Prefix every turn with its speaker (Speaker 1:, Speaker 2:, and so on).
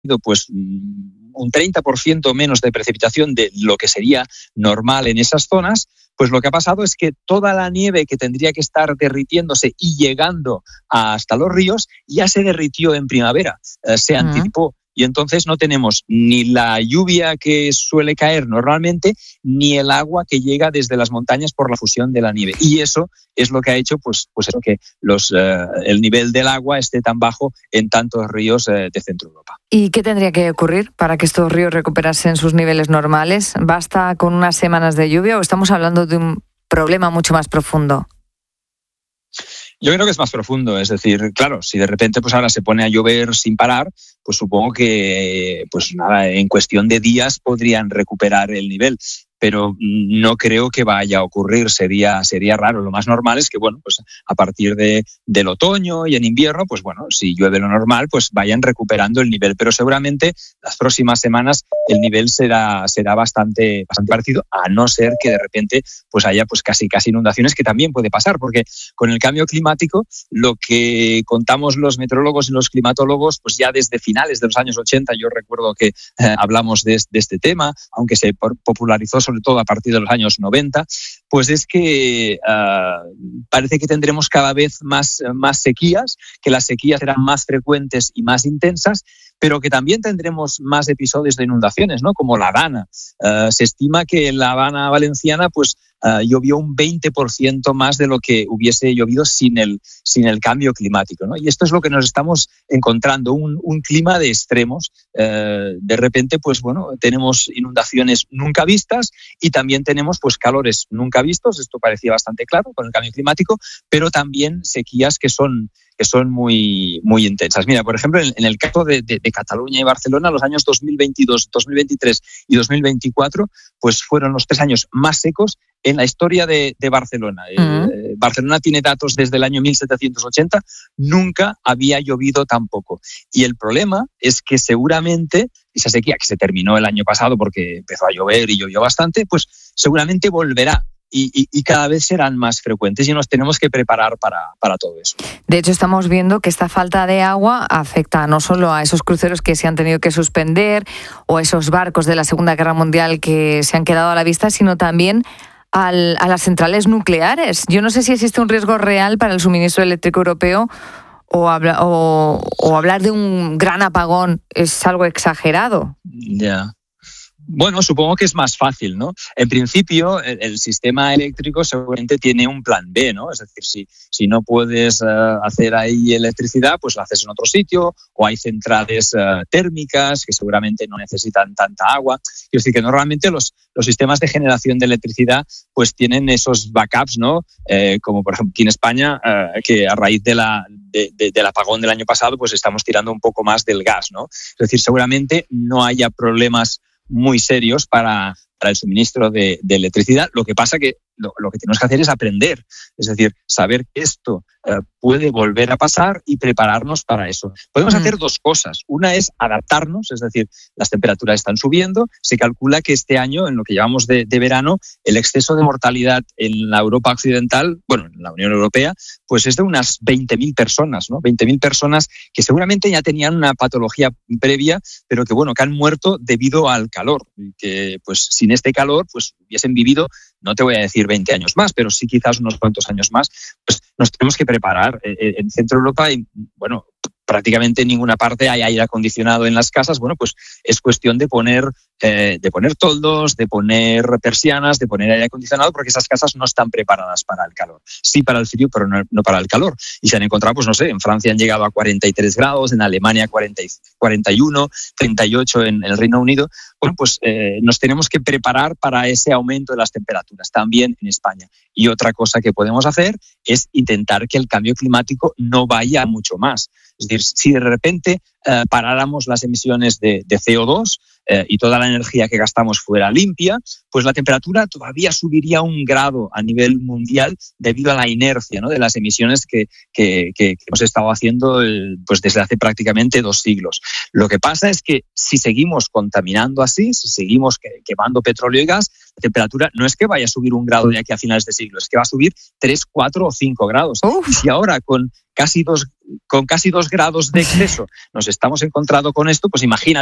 Speaker 1: pues un 30% menos de precipitación de lo que sería normal en esas zonas, pues lo que ha pasado es que toda la nieve que tendría que estar derritiéndose y llegando hasta los ríos ya se derritió en primavera, se anticipó. Y entonces no tenemos ni la lluvia que suele caer normalmente, ni el agua que llega desde las montañas por la fusión de la nieve. Y eso es lo que ha hecho pues eso, que el nivel del agua esté tan bajo en tantos ríos de Centro Europa.
Speaker 2: ¿Y qué tendría que ocurrir para que estos ríos recuperasen sus niveles normales? ¿Basta con unas semanas de lluvia o estamos hablando de un problema mucho más profundo?
Speaker 1: Yo creo que es más profundo, es decir, claro, si de repente pues ahora se pone a llover sin parar, pues supongo que pues nada, en cuestión de días podrían recuperar el nivel. Pero no creo que vaya a ocurrir, sería raro. Lo más normal es que, bueno, pues a partir del otoño y en invierno, pues bueno, si llueve lo normal, pues vayan recuperando el nivel. Pero seguramente las próximas semanas el nivel será bastante parecido, a no ser que de repente pues haya pues casi inundaciones, que también puede pasar, porque con el cambio climático lo que contamos los meteorólogos y los climatólogos, pues ya desde finales de los años 80, yo recuerdo que hablamos de este tema, aunque se popularizó sobre todo a partir de los años 90, pues es que parece que tendremos cada vez más sequías, que las sequías serán más frecuentes y más intensas, pero que también tendremos más episodios de inundaciones, ¿no? Como La Habana. Se estima que en La Habana valenciana pues llovió un 20% más de lo que hubiese llovido sin el cambio climático, ¿no? Y esto es lo que nos estamos encontrando, un clima de extremos. De repente, pues bueno, tenemos inundaciones nunca vistas y también tenemos pues calores nunca vistos. Esto parecía bastante claro con el cambio climático, pero también sequías que son muy, muy intensas. Mira, por ejemplo, en el caso de Cataluña y Barcelona, los años 2022, 2023 y 2024, pues fueron los 3 años más secos en la historia de Barcelona. Barcelona tiene datos desde el año 1780, nunca había llovido tan poco. Y el problema es que seguramente esa sequía, que se terminó el año pasado porque empezó a llover y llovió bastante, pues seguramente volverá. Y cada vez serán más frecuentes y nos tenemos que preparar para todo eso.
Speaker 2: De hecho, estamos viendo que esta falta de agua afecta no solo a esos cruceros que se han tenido que suspender o a esos barcos de la Segunda Guerra Mundial que se han quedado a la vista, sino también a las centrales nucleares. Yo no sé si existe un riesgo real para el suministro eléctrico europeo o hablar de un gran apagón es algo exagerado.
Speaker 1: Ya. Bueno, supongo que es más fácil, ¿no? En principio, el sistema eléctrico seguramente tiene un plan B, ¿no? Es decir, si no puedes hacer ahí electricidad, pues lo haces en otro sitio, o hay centrales térmicas que seguramente no necesitan tanta agua. Quiero decir que normalmente los sistemas de generación de electricidad pues tienen esos backups, ¿no? Como por ejemplo aquí en España, que a raíz del apagón del año pasado, pues estamos tirando un poco más del gas, ¿no? Es decir, seguramente no haya problemas muy serios para el suministro de electricidad. Lo que pasa que lo que tenemos que hacer es aprender, es decir, saber que esto puede volver a pasar y prepararnos para eso. Podemos hacer 2 cosas. Una es adaptarnos, es decir, las temperaturas están subiendo. Se calcula que este año, en lo que llevamos de verano, el exceso de mortalidad en la Europa occidental, bueno, en la Unión Europea, pues es de unas 20.000 personas, ¿no? 20.000 personas que seguramente ya tenían una patología previa, pero que, bueno, que han muerto debido al calor. Que, pues, sin este calor, pues hubiesen vivido, no te voy a decir 20 años más, pero sí quizás unos cuantos años más. Pues nos tenemos que preparar. En Centro Europa, y bueno, prácticamente en ninguna parte hay aire acondicionado en las casas. Bueno, pues es cuestión de poner toldos, de poner persianas, de poner aire acondicionado, porque esas casas no están preparadas para el calor. Sí para el frío, pero no para el calor. Y se han encontrado, pues no sé, en Francia han llegado a 43 grados, en Alemania 41, 38 en el Reino Unido. Bueno, pues nos tenemos que preparar para ese aumento de las temperaturas, también en España. Y otra cosa que podemos hacer es intentar que el cambio climático no vaya mucho más. Es decir, si de repente paráramos las emisiones de CO2 y toda la energía que gastamos fuera limpia, pues la temperatura todavía subiría 1 grado a nivel mundial debido a la inercia, ¿no?, de las emisiones que hemos estado haciendo pues desde hace prácticamente 2 siglos. Lo que pasa es que si seguimos contaminando así, si seguimos quemando petróleo y gas, la temperatura no es que vaya a subir 1 grado de aquí a finales de siglo, es que va a subir 3, 4 o 5 grados. Y si ahora con casi 2 con casi 2 grados de exceso nos estamos encontrando con esto, pues imagínate